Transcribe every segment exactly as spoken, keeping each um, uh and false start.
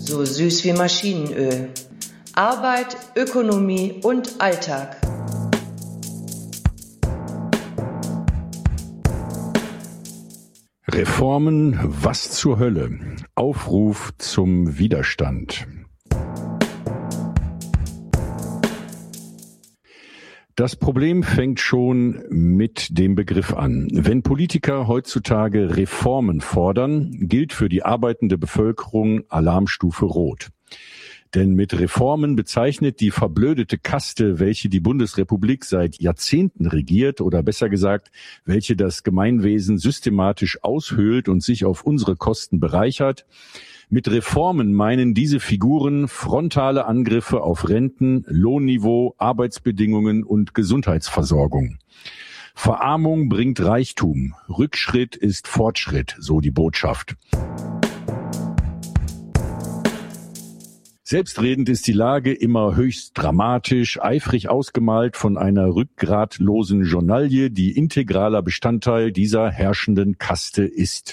so süß wie Maschinenöl. Arbeit, Ökonomie und Alltag. Reformen, was zur Hölle? Aufruf zum Widerstand. Das Problem fängt schon mit dem Begriff an. Wenn Politiker heutzutage Reformen fordern, gilt für die arbeitende Bevölkerung Alarmstufe Rot. Denn mit Reformen bezeichnet die verblödete Kaste, welche die Bundesrepublik seit Jahrzehnten regiert, oder besser gesagt, welche das Gemeinwesen systematisch aushöhlt und sich auf unsere Kosten bereichert. Mit Reformen meinen diese Figuren frontale Angriffe auf Renten, Lohnniveau, Arbeitsbedingungen und Gesundheitsversorgung. Verarmung bringt Reichtum, Rückschritt ist Fortschritt, so die Botschaft. Selbstredend ist die Lage immer höchst dramatisch, eifrig ausgemalt von einer rückgratlosen Journalie, die integraler Bestandteil dieser herrschenden Kaste ist.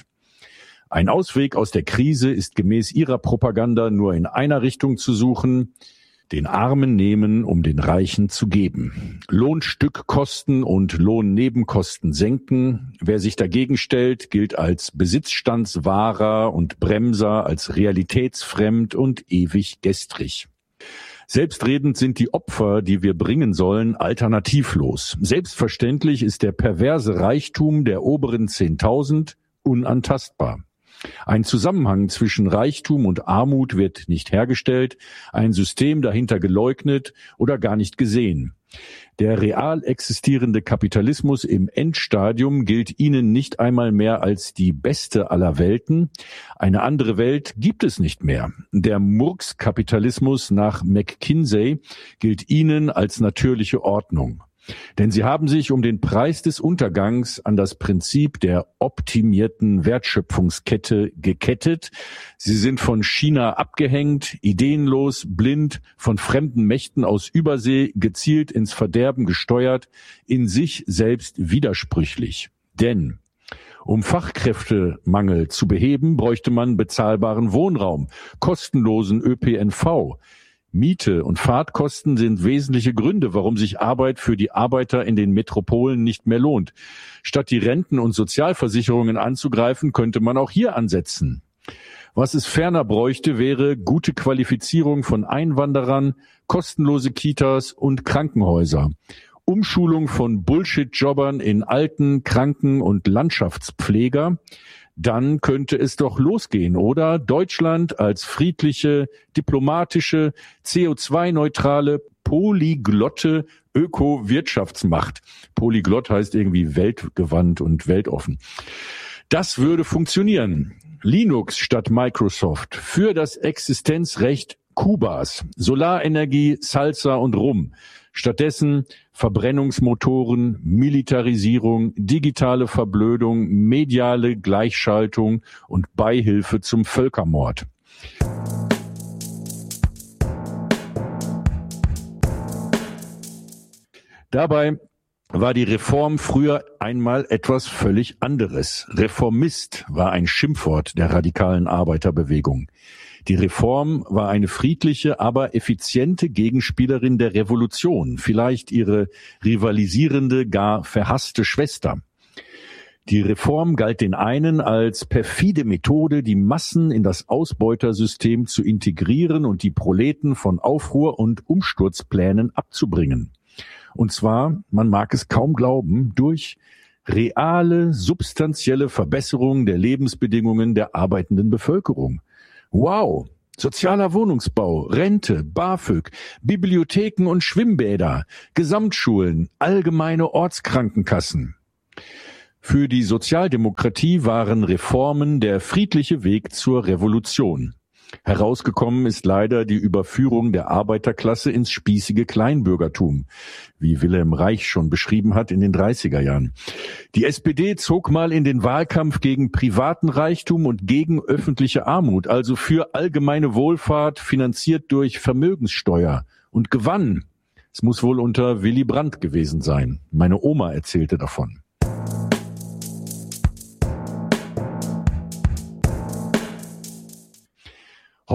Ein Ausweg aus der Krise ist gemäß ihrer Propaganda nur in einer Richtung zu suchen: den Armen nehmen, um den Reichen zu geben. Lohnstückkosten und Lohnnebenkosten senken. Wer sich dagegen stellt, gilt als Besitzstandswahrer und Bremser, als realitätsfremd und ewig gestrig. Selbstredend sind die Opfer, die wir bringen sollen, alternativlos. Selbstverständlich ist der perverse Reichtum der oberen zehntausend unantastbar. Ein Zusammenhang zwischen Reichtum und Armut wird nicht hergestellt, ein System dahinter geleugnet oder gar nicht gesehen. Der real existierende Kapitalismus im Endstadium gilt ihnen nicht einmal mehr als die beste aller Welten. Eine andere Welt gibt es nicht mehr. Der Murkskapitalismus nach McKinsey gilt ihnen als natürliche Ordnung. Denn sie haben sich um den Preis des Untergangs an das Prinzip der optimierten Wertschöpfungskette gekettet. Sie sind von China abgehängt, ideenlos, blind, von fremden Mächten aus Übersee gezielt ins Verderben gesteuert, in sich selbst widersprüchlich. Denn um Fachkräftemangel zu beheben, bräuchte man bezahlbaren Wohnraum, kostenlosen Ö P N V. Miete und Fahrtkosten sind wesentliche Gründe, warum sich Arbeit für die Arbeiter in den Metropolen nicht mehr lohnt. Statt die Renten und Sozialversicherungen anzugreifen, könnte man auch hier ansetzen. Was es ferner bräuchte, wäre gute Qualifizierung von Einwanderern, kostenlose Kitas und Krankenhäuser, Umschulung von Bullshit-Jobbern in Alten-, Kranken- und Landschaftspfleger. Dann könnte es doch losgehen, oder? Deutschland als friedliche, diplomatische, C O zwei neutrale, polyglotte Öko-Wirtschaftsmacht. Polyglott heißt irgendwie weltgewandt und weltoffen. Das würde funktionieren. Linux statt Microsoft, für das Existenzrecht Kubas, Solarenergie, Salsa und Rum. Stattdessen Verbrennungsmotoren, Militarisierung, digitale Verblödung, mediale Gleichschaltung und Beihilfe zum Völkermord. Dabei war die Reform früher einmal etwas völlig anderes. Reformist war ein Schimpfwort der radikalen Arbeiterbewegung. Die Reform war eine friedliche, aber effiziente Gegenspielerin der Revolution, vielleicht ihre rivalisierende, gar verhasste Schwester. Die Reform galt den einen als perfide Methode, die Massen in das Ausbeutersystem zu integrieren und die Proleten von Aufruhr und Umsturzplänen abzubringen. Und zwar, man mag es kaum glauben, durch reale, substanzielle Verbesserung der Lebensbedingungen der arbeitenden Bevölkerung. Wow! Sozialer Wohnungsbau, Rente, BAföG, Bibliotheken und Schwimmbäder, Gesamtschulen, allgemeine Ortskrankenkassen. Für die Sozialdemokratie waren Reformen der friedliche Weg zur Revolution. Herausgekommen ist leider die Überführung der Arbeiterklasse ins spießige Kleinbürgertum, wie Wilhelm Reich schon beschrieben hat in den dreißiger Jahren. Die S P D zog mal in den Wahlkampf gegen privaten Reichtum und gegen öffentliche Armut, also für allgemeine Wohlfahrt, finanziert durch Vermögenssteuer, und gewann. Es muss wohl unter Willy Brandt gewesen sein. Meine Oma erzählte davon.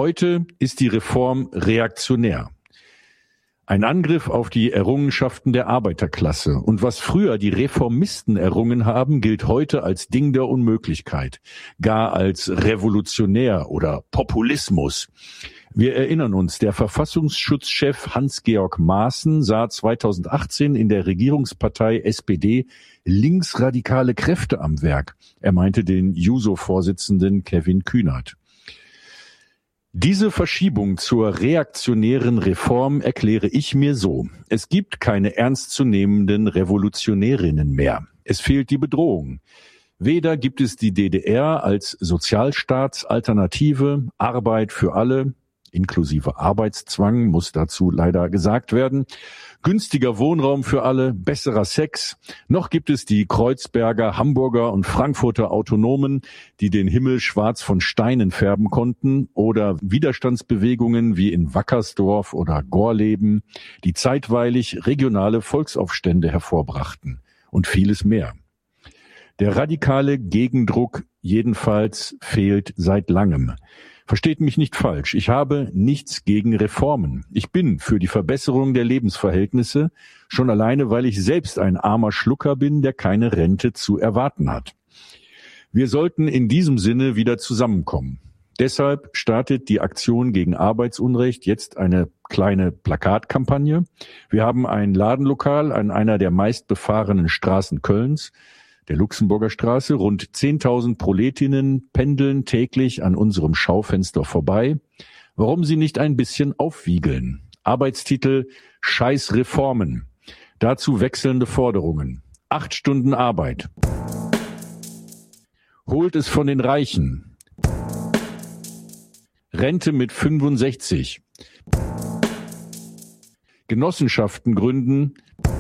Heute ist die Reform reaktionär. Ein Angriff auf die Errungenschaften der Arbeiterklasse. Und was früher die Reformisten errungen haben, gilt heute als Ding der Unmöglichkeit, gar als revolutionär oder Populismus. Wir erinnern uns, der Verfassungsschutzchef Hans-Georg Maaßen sah zweitausendachtzehn in der Regierungspartei S P D linksradikale Kräfte am Werk. Er meinte den Juso-Vorsitzenden Kevin Kühnert. Diese Verschiebung zur reaktionären Reform erkläre ich mir so. Es gibt keine ernstzunehmenden Revolutionärinnen mehr. Es fehlt die Bedrohung. Weder gibt es die D D R als Sozialstaatsalternative, Arbeit für alle, inklusive Arbeitszwang, muss dazu leider gesagt werden, günstiger Wohnraum für alle, besserer Sex. Noch gibt es die Kreuzberger, Hamburger und Frankfurter Autonomen, die den Himmel schwarz von Steinen färben konnten, oder Widerstandsbewegungen wie in Wackersdorf oder Gorleben, die zeitweilig regionale Volksaufstände hervorbrachten und vieles mehr. Der radikale Gegendruck jedenfalls fehlt seit langem. Versteht mich nicht falsch, ich habe nichts gegen Reformen. Ich bin für die Verbesserung der Lebensverhältnisse, schon alleine, weil ich selbst ein armer Schlucker bin, der keine Rente zu erwarten hat. Wir sollten in diesem Sinne wieder zusammenkommen. Deshalb startet die Aktion gegen Arbeitsunrecht jetzt eine kleine Plakatkampagne. Wir haben ein Ladenlokal an einer der meistbefahrenen Straßen Kölns, der Luxemburger Straße. Rund zehntausend Proletinnen pendeln täglich an unserem Schaufenster vorbei. Warum sie nicht ein bisschen aufwiegeln? Arbeitstitel: Scheiß Reformen. Dazu wechselnde Forderungen. Acht Stunden Arbeit. Holt es von den Reichen. Rente mit fünfundsechzig. Genossenschaften gründen.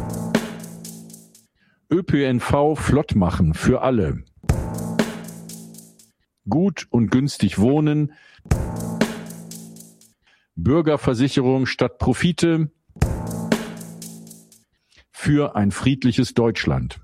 Ö P N V flott machen für alle. Gut und günstig wohnen. Bürgerversicherung statt Profite. Für ein friedliches Deutschland.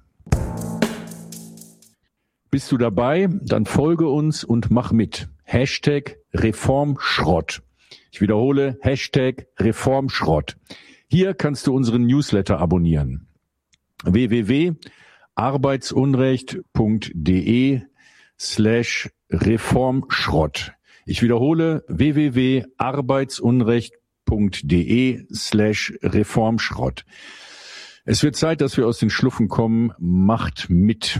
Bist du dabei? Dann folge uns und mach mit. Hashtag Reformschrott. Ich wiederhole, Hashtag Reformschrott. Hier kannst du unseren Newsletter abonnieren. w w w punkt arbeitsunrecht punkt de slash Reformschrott. Ich wiederhole, w w w punkt arbeitsunrecht punkt de slash Reformschrott. Es wird Zeit, dass wir aus den Schluffen kommen. Macht mit.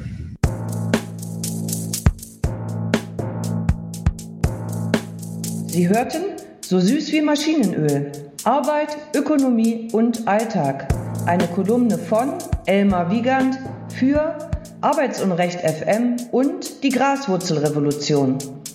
Sie hörten So süß wie Maschinenöl. Arbeit, Ökonomie und Alltag. Eine Kolumne von Elmar Wiegand für Arbeitsunrecht F M und die Graswurzelrevolution.